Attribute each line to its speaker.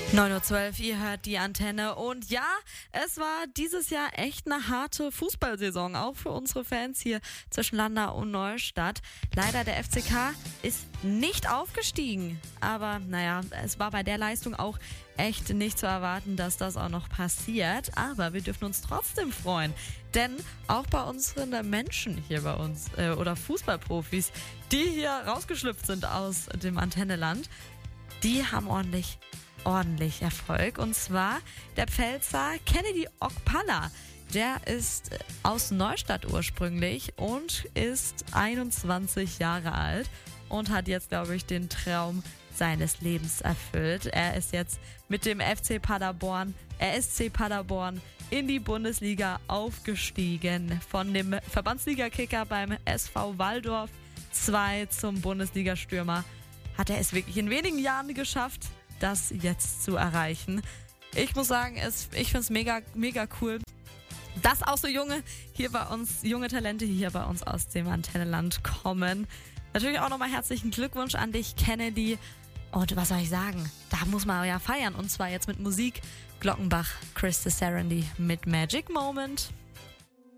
Speaker 1: 9:12 Uhr, ihr hört die Antenne und ja, es war dieses Jahr echt eine harte Fußballsaison, auch für unsere Fans hier zwischen Landau und Neustadt. Leider der FCK ist nicht aufgestiegen, aber naja, es war bei der Leistung auch echt nicht zu erwarten, dass das auch noch passiert, aber wir dürfen uns trotzdem freuen, denn auch bei unseren Menschen hier bei uns oder Fußballprofis, die hier rausgeschlüpft sind aus dem Antenneland, die haben ordentlich Erfolg. Und zwar der Pfälzer Kennedy Okpala. Der ist aus Neustadt ursprünglich und ist 21 Jahre alt und hat jetzt, glaube ich, den Traum seines Lebens erfüllt. Er ist jetzt mit dem RSC Paderborn in die Bundesliga aufgestiegen. Von dem Verbandsliga-Kicker beim SV Walldorf 2 zum Bundesliga-Stürmer hat er es wirklich in wenigen Jahren geschafft, das jetzt zu erreichen. Ich muss sagen, ich finde es mega, mega cool, dass auch so junge Talente hier bei uns aus dem Antennenland kommen. Natürlich auch nochmal herzlichen Glückwunsch an dich, Kennedy. Und was soll ich sagen? Da muss man ja feiern. Und zwar jetzt mit Musik. Glockenbach, Chris de Serendy mit Magic Moment.